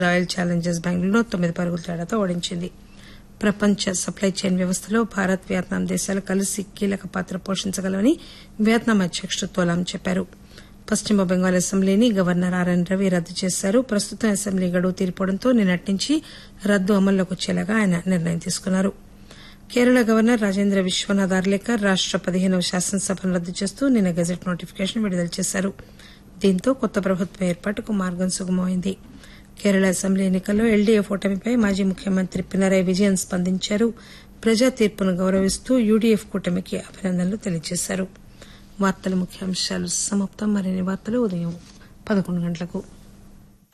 Royal Challengers బెంగళూరును 9 పరుగుల తేడాతో ఓడించింది. ప్రపంచ సప్లై చైన్ వ్యవస్థలో భారత్, వియత్నాం దేశాలు కలిసి కీలక పాత్ర పోషించగలవని వియత్నాం అధ్యకుడు తోలాం చెప్పారు. పశ్చిమ బెంగాల్ అసెంబ్లీని గవర్నర్ ఆర్ఎన్ రవి రద్దు చేశారు. ప్రస్తుతం అసెంబ్లీ గడువు తీరిపోవడంతో నిన్నటి నుంచి రద్దు అమల్లోకి వచ్చేలాగా ఆయన నిర్ణయం తీసుకున్నారు. కేరళ గవర్నర్ రాజేంద్ర విశ్వనాథ్ ఆర్లేకర్ రాష్ట 15వ శాసనసభను రద్దు చేస్తూ నిన్న గెజెట్ నోటిఫికేషన్ విడుదల చేశారు. దీంతో కొత్త ప్రభుత్వం ఏర్పాటుకు మార్గం సుగమమైంది. కేరళ అసెంబ్లీ ఎన్నికల్లో ఎల్డీఎఫ్ ఓటమిపై మాజీ ముఖ్యమంత్రి పినరయ్ విజయన్ స్పందించారు. ప్రజా తీర్పును గౌరవిస్తూ యూడీఎఫ్ కూటమికి అభినందనలు తెలియజేశారు. వార్తల ముఖ్యాంశాలు సమాప్తం. మరిన్ని వార్తలు ఉదయం 11 గంటలకు.